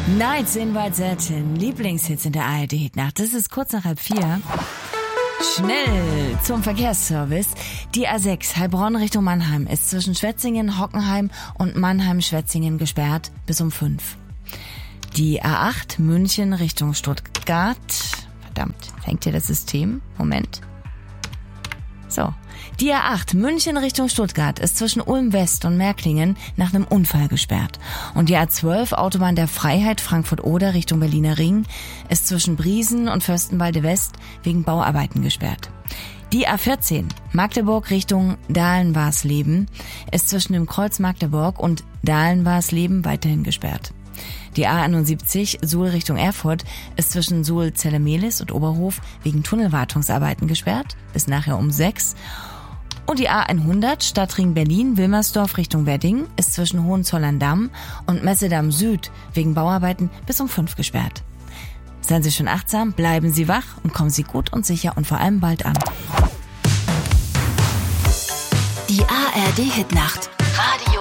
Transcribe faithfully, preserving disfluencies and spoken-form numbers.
Nights in White Satin, Lieblingshits in der A R D-Hitnacht. Das ist kurz nach halb vier. Schnell zum Verkehrsservice. Die A sechs Heilbronn Richtung Mannheim ist zwischen Schwetzingen, Hockenheim und Mannheim-Schwetzingen gesperrt bis um fünf. Die A acht München Richtung Stuttgart. Verdammt, hängt hier das System? Moment. So. Die A acht München Richtung Stuttgart ist zwischen Ulm West und Märklingen nach einem Unfall gesperrt. Und die A zwölf Autobahn der Freiheit Frankfurt-Oder Richtung Berliner Ring ist zwischen Briesen und Fürstenwalde West wegen Bauarbeiten gesperrt. Die A vierzehn Magdeburg Richtung Dahlen-Warsleben ist zwischen dem Kreuz Magdeburg und Dahlen-Warsleben weiterhin gesperrt. Die A einundsiebzig Suhl Richtung Erfurt ist zwischen Suhl-Zelle-Mehlis und Oberhof wegen Tunnelwartungsarbeiten gesperrt, bis nachher um sechs. Und die A hundert Stadtring Berlin-Wilmersdorf Richtung Wedding ist zwischen Hohenzollern-Damm und Messedamm Süd wegen Bauarbeiten bis um fünf gesperrt. Seien Sie schon achtsam, bleiben Sie wach und kommen Sie gut und sicher und vor allem bald an. Die A R D-Hitnacht. Radio